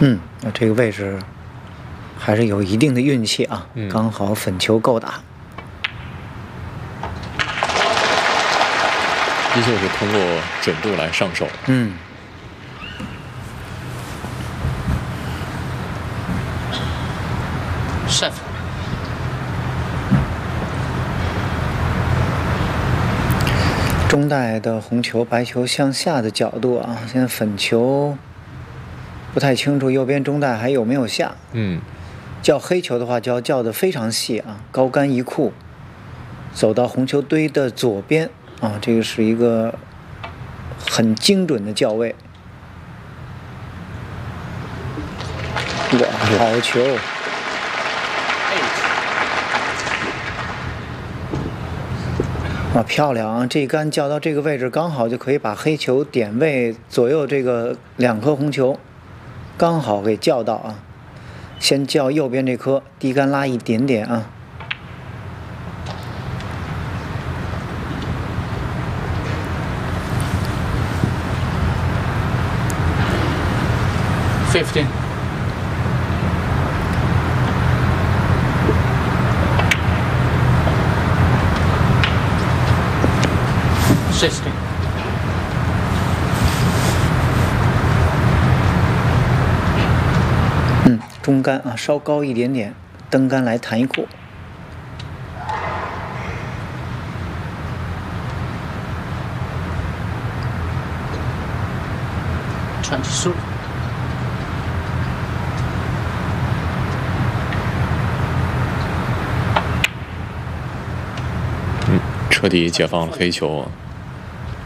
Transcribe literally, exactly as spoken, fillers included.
嗯，那这个位置还是有一定的运气啊， 嗯、 刚好粉球够打。 依旧是通过准度来上手。 嗯。 Seven。 中带的红球、白球向下的角度啊，现在粉球不太清楚右边中带还有没有下。 嗯。 叫黑球的话，就要叫得非常细啊，高杆一库，走到红球堆的左边啊，这个是一个很精准的叫位。哇，好球！啊，漂亮啊！这杆叫到这个位置，刚好就可以把黑球点位左右这个两颗红球，刚好给叫到啊。先叫右边这颗，低杆拉一点点啊。 Fifteen。Sixteen。 嗯，中杆啊，稍高一点点，登杆来弹一库。 Twenty-two。 嗯，彻底解放了黑球啊。